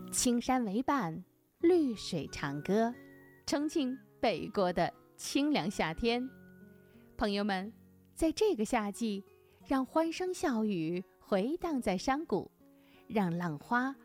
青山为伴，绿水长歌，重庆北国的清凉夏天。朋友们，在这个夏季，让欢声笑语回荡在山谷，让浪花